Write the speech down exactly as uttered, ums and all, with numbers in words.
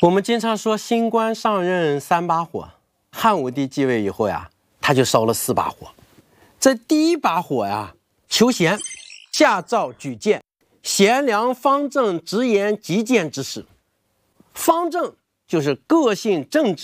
我们经常说新官上任三把火，汉武帝继位以后呀，他就烧了四把火。这第一把火呀，求贤，下诏举荐，贤良方正直言极谏之士。方正就是个性正直。